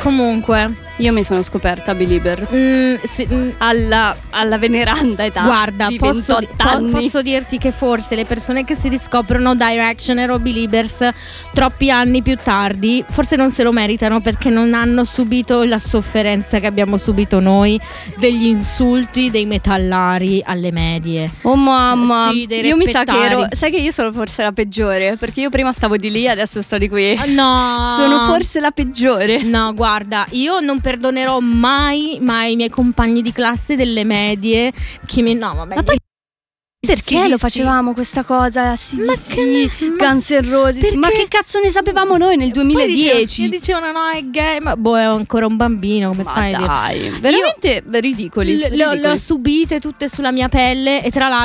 Comunque io mi sono scoperta Belieber alla veneranda età. guarda, di 28 anni. posso dirti che forse le persone che si riscoprono Direction e Robbie Believers troppi anni più tardi forse non se lo meritano, perché non hanno subito la sofferenza che abbiamo subito noi degli insulti dei metallari alle medie. Oh mamma, Sì, dei io mi sa che reppettari. sai che io sono forse la peggiore, perché io prima stavo di lì, adesso sto di qui. No, Sono forse la peggiore. No, guarda, io non perdonerò mai i miei compagni di classe delle medie che mi... No, vabbè. Ma poi perché Sì, lo sì. facevamo questa cosa? Ma Guns N' Roses. perché? Ma che cazzo ne sapevamo noi nel Poi 2010? dicevano no, è gay, ma boh, è ancora un bambino, come Ma fai a dire? dai, veramente ridicoli. Le ho subite tutte sulla mia pelle, e tra l'altro